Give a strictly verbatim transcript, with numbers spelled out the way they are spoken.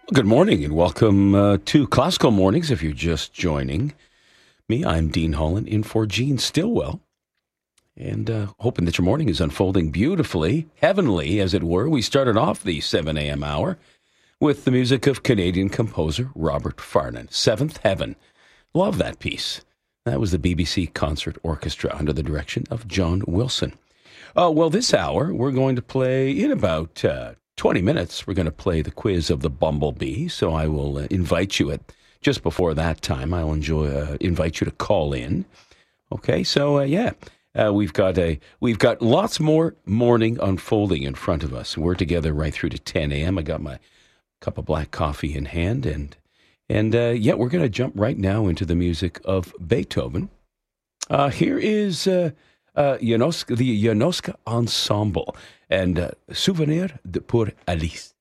Good morning and welcome uh, to Classical Mornings. If you're just joining me, I'm Dean Holland in for Gene Stillwell. And uh, hoping that your morning is unfolding beautifully, heavenly as it were. We started off the seven a.m. hour with the music of Canadian composer Robert Farnon, Seventh Heaven. Love that piece. That was the B B C Concert Orchestra under the direction of John Wilson. Uh, well, this hour we're going to play in about uh, twenty minutes. We're going to play the quiz of the Bumblebee. So I will uh, invite you at just before that time. I'll enjoy uh, invite you to call in. Okay, so uh, yeah, uh, we've got a we've got lots more morning unfolding in front of us. We're together right through to ten a.m. I got my cup of black coffee in hand, and and uh, yeah, we're going to jump right now into the music of Beethoven. Uh, here is uh, uh, Janoska, the Janoska Ensemble and uh, Souvenir de pour Alice.